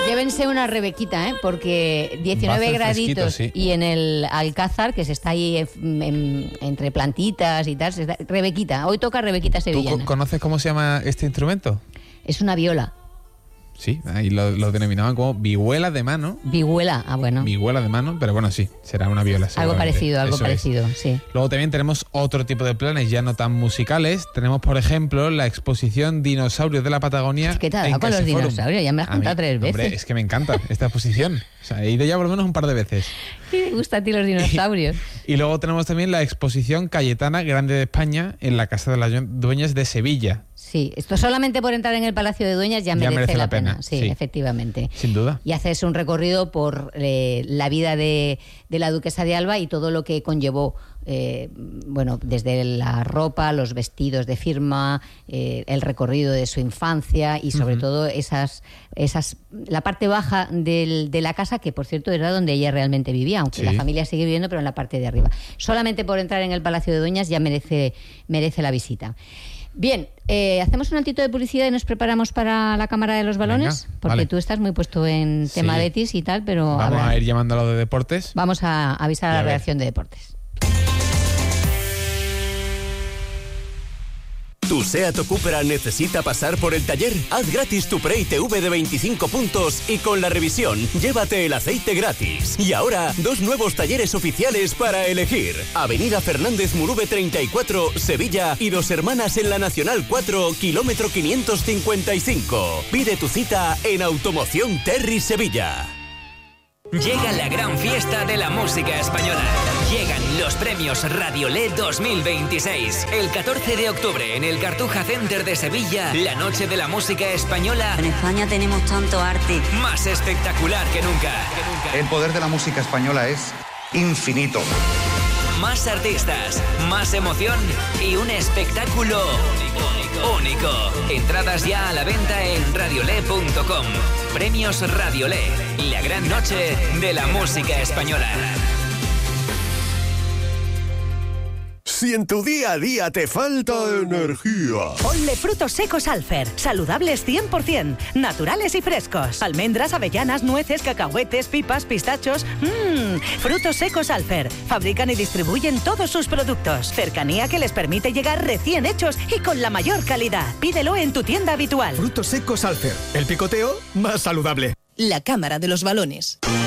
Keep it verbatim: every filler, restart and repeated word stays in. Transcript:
Llévense una rebequita, ¿eh? Porque diecinueve graditos sí. Y en el Alcázar, que se está ahí en, en, entre plantitas y tal, se está, rebequita. Hoy toca rebequita sevillana. ¿Tú conoces cómo se llama este instrumento? Es una viola. Sí, ahí lo, lo denominaban como vihuela de mano. Vihuela, ah bueno. Vihuela de mano, pero bueno, sí, será una viola. Algo parecido, algo Eso parecido, es. Sí. Luego también tenemos otro tipo de planes, ya no tan musicales. Tenemos, por ejemplo, la exposición Dinosaurios de la Patagonia. Es que te ha dado con los dinosaurios, ya me has contado tres veces. Hombre, es que me encanta esta exposición. O sea, he ido ya por lo menos un par de veces. ¿Qué te gusta a ti los dinosaurios? Y, y luego tenemos también la exposición Cayetana Grande de España en la Casa de las Dueñas de Sevilla. Sí, esto solamente por entrar en el Palacio de Dueñas ya, ya merece, merece la, la pena. pena. Sí, sí, efectivamente. Sin duda. Y haces un recorrido por eh, la vida de, de la duquesa de Alba y todo lo que conllevó, eh, bueno, desde la ropa, los vestidos de firma, eh, el recorrido de su infancia y sobre uh-huh. todo esas, esas, la parte baja del, de la casa, que por cierto era donde ella realmente vivía, aunque sí. la familia sigue viviendo, pero en la parte de arriba. Solamente por entrar en el Palacio de Dueñas ya merece, merece la visita. Bien, eh, hacemos un altito de publicidad y nos preparamos para la Cámara de los Balones. Venga, porque vale. Tú estás muy puesto en tema sí. Betis y tal, pero... Vamos habrá... a ir llamando a lo de deportes. Vamos a avisar a la redacción de deportes. ¿Tu SEAT o Cupra necesita pasar por el taller? Haz gratis tu pre-I T V de veinticinco puntos y con la revisión llévate el aceite gratis. Y ahora, dos nuevos talleres oficiales para elegir. Avenida Fernández Murube treinta y cuatro, Sevilla y Dos Hermanas en la Nacional cuatro, kilómetro quinientos cincuenta y cinco. Pide tu cita en Automoción Terry Sevilla. Llega la gran fiesta de la música española. Llegan los premios Radiolé dos mil veintiséis. El catorce de octubre en el Cartuja Center de Sevilla, la noche de la música española. En España tenemos tanto arte. Más espectacular que nunca. que nunca. El poder de la música española es infinito. Más artistas, más emoción y un espectáculo único. único. Entradas ya a la venta en radiolé punto com. Premios Radiolé, la gran noche de la música española. Si en tu día a día te falta energía. Ponle frutos secos Alfer, saludables cien por ciento, naturales y frescos. Almendras, avellanas, nueces, cacahuetes, pipas, pistachos. Mmm, frutos secos Alfer. Fabrican y distribuyen todos sus productos. Cercanía que les permite llegar recién hechos y con la mayor calidad. Pídelo en tu tienda habitual. Frutos secos Alfer. El picoteo más saludable. La Cámara de los Balones.